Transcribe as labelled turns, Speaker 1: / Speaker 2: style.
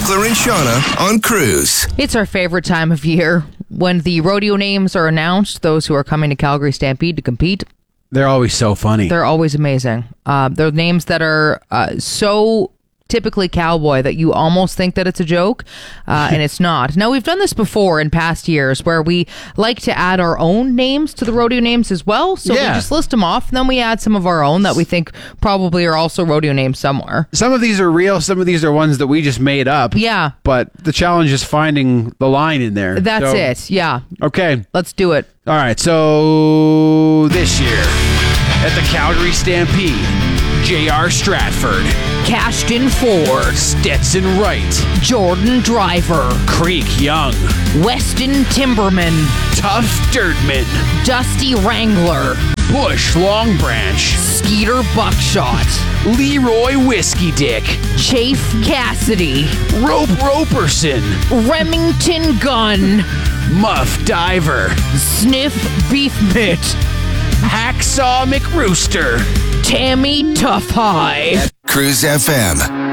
Speaker 1: Sickler and Shauna on Cruise.
Speaker 2: It's our favorite time of year when the rodeo names are announced, those who are coming to Calgary Stampede to compete.
Speaker 3: They're always so funny.
Speaker 2: They're always amazing. They're names that are so typically cowboy that you almost think that it's a joke, and it's not. Now, we've done this before in past years where we like to add our own names to the rodeo names as well. So we just list them off, and then we add some of our own that we think probably are also rodeo names somewhere.
Speaker 3: Some of these are real. Some of these are ones that we just made up.
Speaker 2: Yeah.
Speaker 3: But the challenge is finding the line in there.
Speaker 2: That's it. Yeah.
Speaker 3: Okay.
Speaker 2: Let's do it.
Speaker 3: All right. So this year at the Calgary Stampede, J.R. Stratford,
Speaker 2: Cashton Ford,
Speaker 3: Stetson Wright,
Speaker 2: Jordan Driver,
Speaker 3: Creek Young,
Speaker 2: Weston Timberman,
Speaker 3: Tough Dirtman,
Speaker 2: Dusty Wrangler,
Speaker 3: Bush Long Branch,
Speaker 2: Skeeter Buckshot,
Speaker 3: Leroy Whiskey Dick,
Speaker 2: Chafe Cassidy,
Speaker 3: Rope Roperson,
Speaker 2: Remington Gun,
Speaker 3: Muff Diver,
Speaker 2: Sniff Beef Mitt,
Speaker 3: Hacksaw McRooster,
Speaker 2: Tammy Tough High.
Speaker 1: Cruise FM.